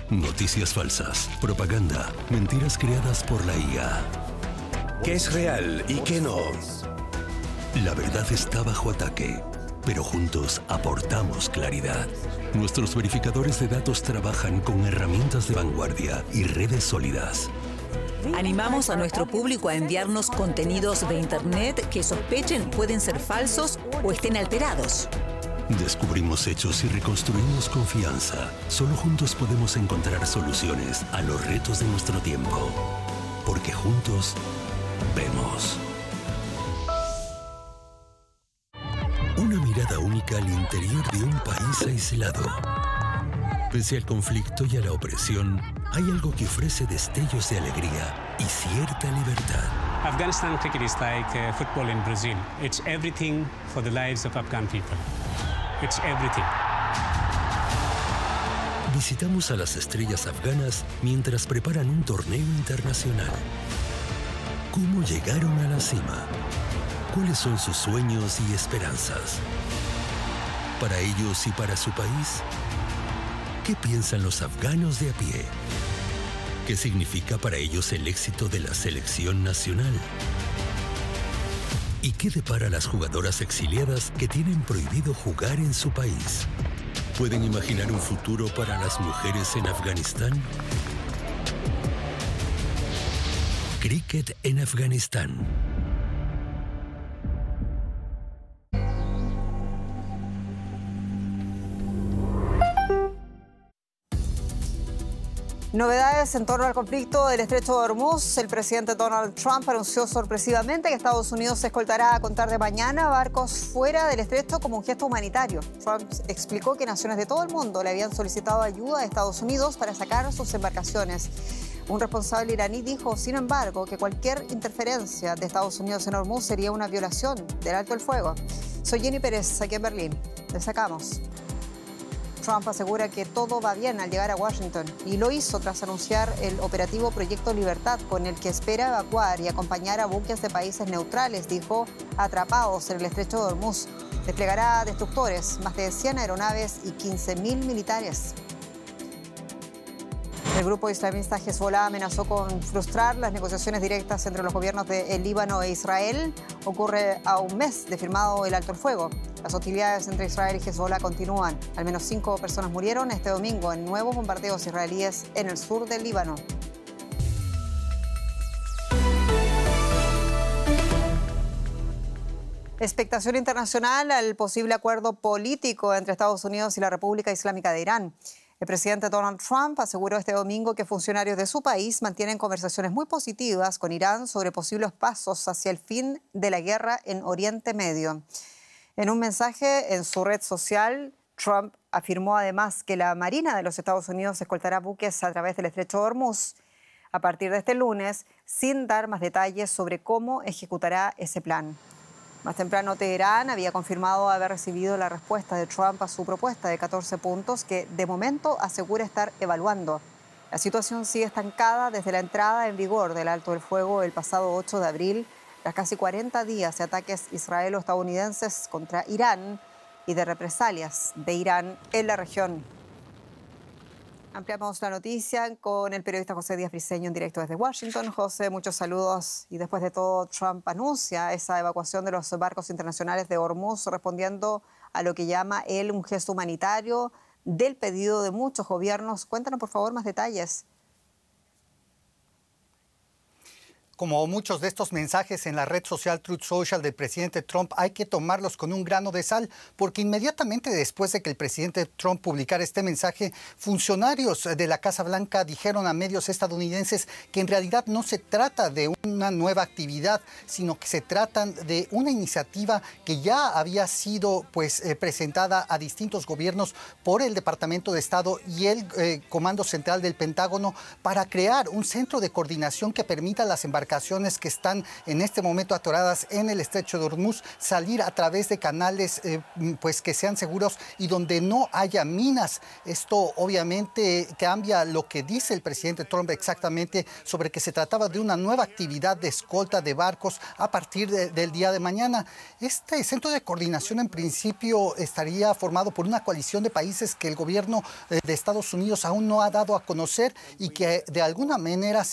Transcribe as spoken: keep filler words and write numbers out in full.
Noticias falsas, propaganda, mentiras creadas por la I A. ¿Qué es real y qué no? La verdad está bajo ataque, pero juntos aportamos claridad. Nuestros verificadores de datos trabajan con herramientas de vanguardia y redes sólidas. Animamos a nuestro público a enviarnos contenidos de Internet que sospechen pueden ser falsos o estén alterados. Descubrimos hechos y reconstruimos confianza. Solo juntos podemos encontrar soluciones a los retos de nuestro tiempo. Porque juntos vemos. Una mirada única al interior de un país aislado. Pese al conflicto y a la opresión, hay algo que ofrece destellos de alegría y cierta libertad. Afghanistan cricket is like uh, football in Brazil. It's everything for the lives of Afghan people. It's everything. Visitamos a las estrellas afganas mientras preparan un torneo internacional. ¿Cómo llegaron a la cima? ¿Cuáles son sus sueños y esperanzas? Para ellos y para su país, ¿qué piensan los afganos de a pie? ¿Qué significa para ellos el éxito de la selección nacional? ¿Y qué depara a las jugadoras exiliadas que tienen prohibido jugar en su país? ¿Pueden imaginar un futuro para las mujeres en Afganistán? Cricket en Afganistán. Novedades en torno al conflicto del Estrecho de Hormuz. El presidente Donald Trump anunció sorpresivamente que Estados Unidos escoltará a contar de mañana barcos fuera del estrecho como un gesto humanitario. Trump explicó que naciones de todo el mundo le habían solicitado ayuda a Estados Unidos para sacar sus embarcaciones. Un responsable iraní dijo, sin embargo, que cualquier interferencia de Estados Unidos en Hormuz sería una violación del alto el fuego. Soy Jenny Pérez, aquí en Berlín. Les sacamos. Trump asegura que todo va bien al llegar a Washington y lo hizo tras anunciar el operativo Proyecto Libertad, con el que espera evacuar y acompañar a buques de países neutrales, dijo, atrapados en el Estrecho de Hormuz. Desplegará destructores, más de cien aeronaves y quince mil militares. El grupo islamista Hezbollah amenazó con frustrar las negociaciones directas entre los gobiernos de Líbano e Israel. Ocurre a un mes de firmado el alto el fuego. Las hostilidades entre Israel y Hezbollah continúan. Al menos cinco personas murieron este domingo en nuevos bombardeos israelíes en el sur del Líbano. Expectación internacional al posible acuerdo político entre Estados Unidos y la República Islámica de Irán. El presidente Donald Trump aseguró este domingo que funcionarios de su país mantienen conversaciones muy positivas con Irán sobre posibles pasos hacia el fin de la guerra en Oriente Medio. En un mensaje en su red social, Trump afirmó además que la Marina de los Estados Unidos escoltará buques a través del Estrecho de Hormuz a partir de este lunes, sin dar más detalles sobre cómo ejecutará ese plan. Más temprano, Teherán había confirmado haber recibido la respuesta de Trump a su propuesta de catorce puntos que, de momento, asegura estar evaluando. La situación sigue estancada desde la entrada en vigor del alto el fuego el pasado ocho de abril, tras casi cuarenta días de ataques israelo-estadounidenses contra Irán y de represalias de Irán en la región. Ampliamos la noticia con el periodista José Díaz Briceño en directo desde Washington. José, muchos saludos. Y después de todo, Trump anuncia esa evacuación de los barcos internacionales de Hormuz, respondiendo a lo que llama él un gesto humanitario del pedido de muchos gobiernos. Cuéntanos, por favor, más detalles. Como muchos de estos mensajes en la red social Truth Social del presidente Trump, hay que tomarlos con un grano de sal, porque inmediatamente después de que el presidente Trump publicara este mensaje, funcionarios de la Casa Blanca dijeron a medios estadounidenses que en realidad no se trata de una nueva actividad, sino que se trata de una iniciativa que ya había sido pues, eh, presentada a distintos gobiernos por el Departamento de Estado y el eh, Comando Central del Pentágono para crear un centro de coordinación que permita a las embarcaciones embarcaciones que están en este momento atoradas en el estrecho de Hormuz salir a través de canales eh, pues que sean seguros y donde no haya minas. Esto obviamente cambia lo que dice el presidente Trump exactamente sobre que se trataba de una nueva actividad de escolta de barcos a partir de, del día de mañana. Este centro de coordinación en principio estaría formado por una coalición de países que el gobierno de Estados Unidos aún no ha dado a conocer y que de alguna manera se